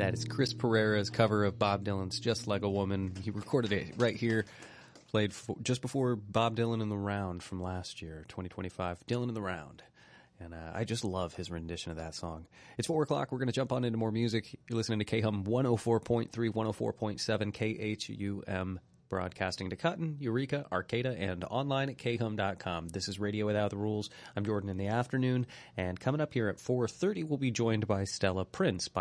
That is Chris Pereira's cover of Bob Dylan's Just Like a Woman. He recorded it right here, played just before Bob Dylan in the Round from last year, 2025. Dylan in the Round. And I just love his rendition of that song. It's 4 o'clock. We're going to jump on into more music. You're listening to KHUM 104.3, 104.7 KHUM, broadcasting to Cutton, Eureka, Arcata, and online at khum.com. This is Radio Without the Rules. I'm Jordan in the afternoon, and coming up here at 4:30, we'll be joined by Stella Prince.